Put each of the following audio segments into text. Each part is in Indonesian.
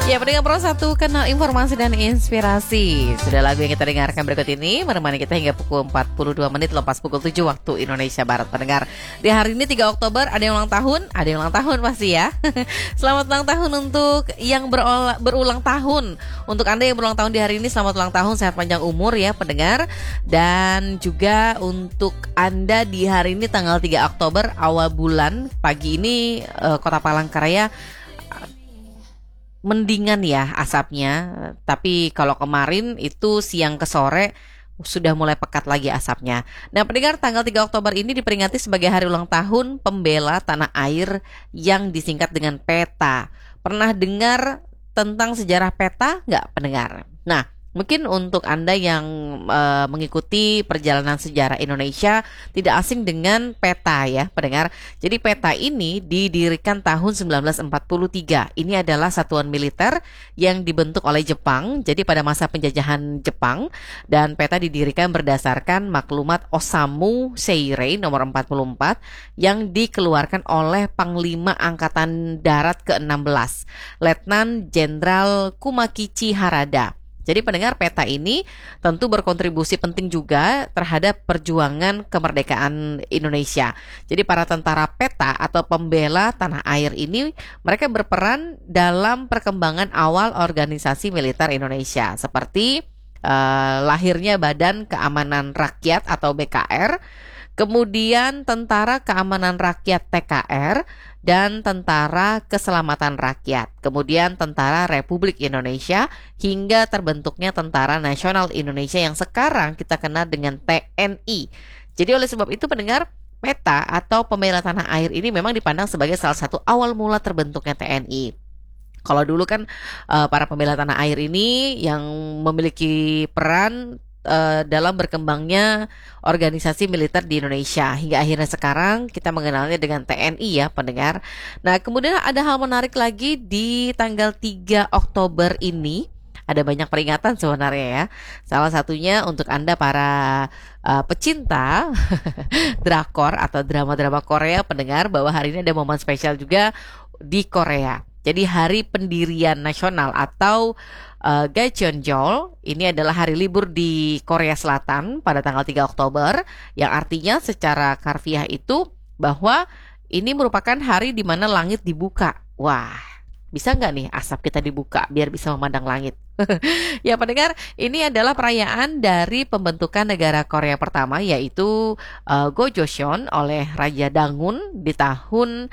Ya, pendengar Pro 1, kanal informasi dan inspirasi. Sudah lagu yang kita dengarkan berikut ini menemani kita hingga pukul 42 menit lepas pukul 7 waktu Indonesia Barat. Pendengar, di hari ini 3 Oktober ada yang ulang tahun, pasti ya. Selamat ulang tahun untuk yang berulang tahun. Untuk Anda yang berulang tahun di hari ini, selamat ulang tahun, sehat panjang umur ya pendengar. Dan juga untuk Anda di hari ini tanggal 3 Oktober awal bulan, pagi ini Kota Palangkaraya mendingan ya asapnya, tapi kalau kemarin itu siang ke sore sudah mulai pekat lagi asapnya. Nah, pendengar, tanggal 3 Oktober ini diperingati sebagai hari ulang tahun pembela tanah air yang disingkat dengan PETA. Pernah dengar tentang sejarah PETA nggak pendengar? Nah, mungkin untuk Anda yang mengikuti perjalanan sejarah Indonesia tidak asing dengan PETA ya pendengar. Jadi PETA ini didirikan tahun 1943. Ini adalah satuan militer yang dibentuk oleh Jepang. Jadi pada masa penjajahan Jepang, dan PETA didirikan berdasarkan maklumat Osamu Seirei nomor 44 yang dikeluarkan oleh Panglima Angkatan Darat ke-16, Letnan Jenderal Kumakichi Harada. Jadi pendengar, PETA ini tentu berkontribusi penting juga terhadap perjuangan kemerdekaan Indonesia. Jadi para tentara PETA atau pembela tanah air ini, mereka berperan dalam perkembangan awal organisasi militer Indonesia. Seperti lahirnya Badan Keamanan Rakyat atau BKR, kemudian Tentara Keamanan Rakyat TKR, dan Tentara Keselamatan Rakyat, kemudian Tentara Republik Indonesia, hingga terbentuknya Tentara Nasional Indonesia yang sekarang kita kenal dengan TNI. Jadi oleh sebab itu pendengar, PETA atau pembela tanah air ini memang dipandang sebagai salah satu awal mula terbentuknya TNI. Kalau dulu kan para pembela tanah air ini yang memiliki peran dalam berkembangnya organisasi militer di Indonesia hingga akhirnya sekarang kita mengenalnya dengan TNI ya pendengar. Nah, kemudian ada hal menarik lagi di tanggal 3 Oktober ini. Ada banyak peringatan sebenarnya ya. Salah satunya untuk Anda para pecinta drakor atau drama-drama Korea pendengar, bahwa hari ini ada momen spesial juga di Korea. Jadi Hari Pendirian Nasional atau Gacheonjeol ini adalah hari libur di Korea Selatan pada tanggal 3 Oktober, yang artinya secara harfiah itu bahwa ini merupakan hari di mana langit dibuka. Wah, bisa nggak nih asap kita dibuka biar bisa memandang langit? Ya pendengar, ini adalah perayaan dari pembentukan negara Korea pertama, yaitu Gojoseon oleh Raja Dangun di tahun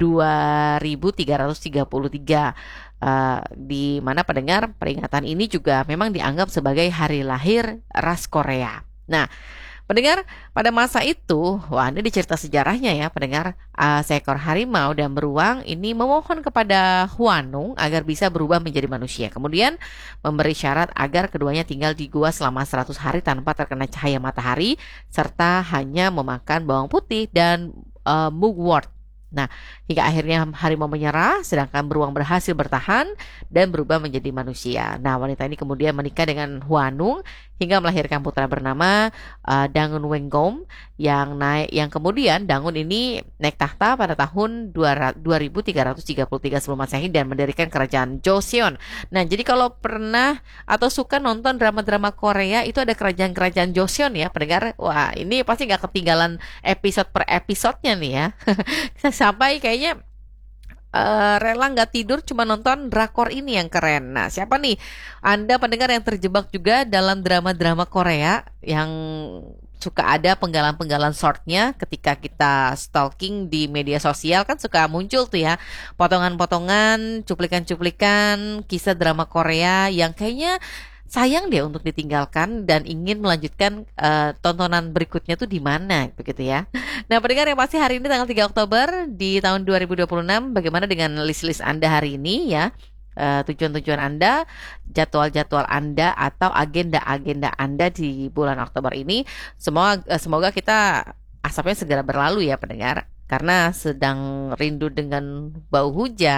2333. Di mana pendengar, peringatan ini juga memang dianggap sebagai hari lahir ras Korea. Nah, pendengar, pada masa itu, wah ini dicerita sejarahnya ya pendengar, seekor harimau dan beruang ini memohon kepada Hwanung agar bisa berubah menjadi manusia. Kemudian memberi syarat agar keduanya tinggal di gua selama 100 hari tanpa terkena cahaya matahari, serta hanya memakan bawang putih dan mugwort. Nah, hingga akhirnya harimau menyerah, sedangkan beruang berhasil bertahan dan berubah menjadi manusia. Nah, wanita ini kemudian menikah dengan Hwanung hingga melahirkan putra bernama Dangun Wenggom yang kemudian Dangun ini naik tahta pada tahun 2333 sebelum Masehi dan mendirikan kerajaan Joseon. Nah, jadi kalau pernah atau suka nonton drama-drama Korea, itu ada kerajaan-kerajaan Joseon ya pendengar. Wah, ini pasti gak ketinggalan episode per episodenya nih ya. Sampai kayaknya rela nggak tidur cuma nonton drakor ini yang keren. Nah, siapa nih Anda pendengar yang terjebak juga dalam drama-drama Korea yang suka ada penggalan-penggalan shortnya ketika kita stalking di media sosial, kan suka muncul tuh ya potongan-potongan, cuplikan-cuplikan kisah drama Korea yang kayaknya sayang deh untuk ditinggalkan dan ingin melanjutkan tontonan berikutnya tuh di mana begitu ya. Nah, pendengar yang pasti hari ini tanggal 3 Oktober di tahun 2026, bagaimana dengan list-list Anda hari ini ya? Tujuan-tujuan Anda, jadwal-jadwal Anda atau agenda-agenda Anda di bulan Oktober ini. Semoga kita asapnya segera berlalu ya pendengar, karena sedang rindu dengan bau hujan.